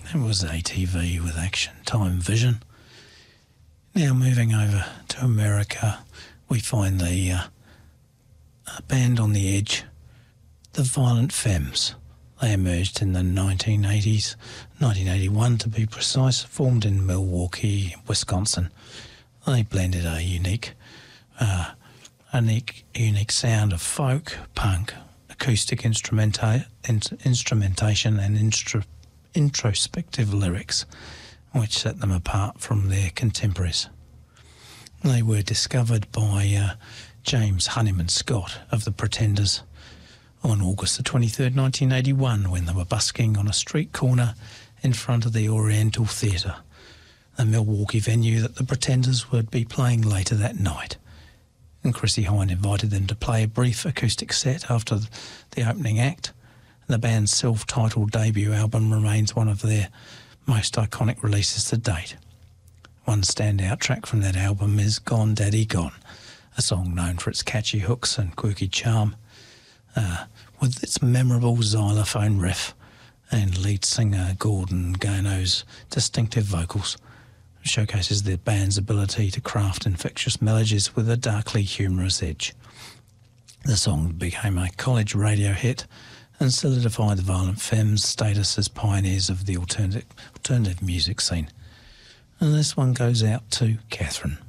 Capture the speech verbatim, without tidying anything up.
It was A T V with Action Time Vision. Now moving over to America, we find the uh, a band on the edge, the Violent Femmes. They emerged in the nineteen eighties, nineteen eighty-one to be precise, formed in Milwaukee, Wisconsin. They blended a unique, uh, unique, unique sound of folk, punk, acoustic instrumenta- in- instrumentation and instru- introspective lyrics, which set them apart from their contemporaries. They were discovered by uh, James Honeyman Scott of the Pretenders on August the twenty-third, nineteen eighty-one, when they were busking on a street corner in front of the Oriental Theatre, a Milwaukee venue that the Pretenders would be playing later that night. And Chrissie Hynde invited them to play a brief acoustic set after the opening act. And the band's self-titled debut album remains one of their most iconic releases to date. One standout track from that album is Gone Daddy Gone, a song known for its catchy hooks and quirky charm, uh, with its memorable xylophone riff and lead singer Gordon Gano's distinctive vocals. Showcases the band's ability to craft infectious melodies with a darkly humorous edge. The song became a college radio hit and solidified the Violent Femmes' status as pioneers of the alternative, alternative music scene. And this one goes out to Catherine.